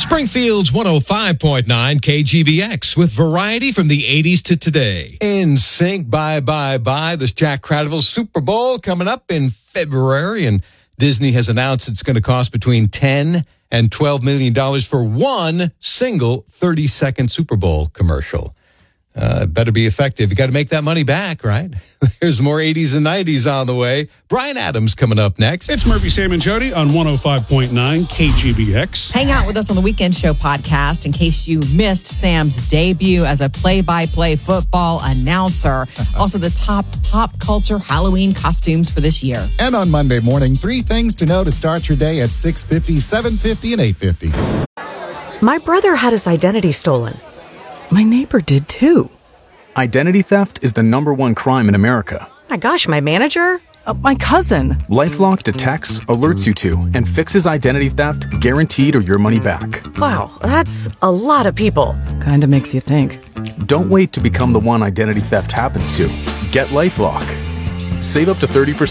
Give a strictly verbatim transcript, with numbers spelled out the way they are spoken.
Springfield's one oh five point nine K G B X with variety from the eighties to today. In sync, bye, bye, bye. This Jack Cradlevill Super Bowl coming up in February, and Disney has announced it's going to cost between ten and twelve million dollars for one single thirty-second Super Bowl commercial. Uh, better be effective. You got to make that money back, right? There's more eighties and nineties on the way. Brian Adams coming up next. It's Murphy, Sam, and Jody on one oh five point nine K G B X. Hang out with us on the Weekend Show podcast in case you missed Sam's debut as a play-by-play football announcer. Also, the top pop culture Halloween costumes for this year. And on Monday morning, three things to know to start your day at six fifty, seven fifty, and eight fifty. My brother had his identity stolen. My neighbor did too. Identity theft is the number one crime in America. My gosh, my manager? Uh, my cousin. LifeLock detects, alerts you to, and fixes identity theft guaranteed or your money back. Wow, that's a lot of people. Kinda makes you think. Don't wait to become the one identity theft happens to. Get LifeLock. Save up to thirty percent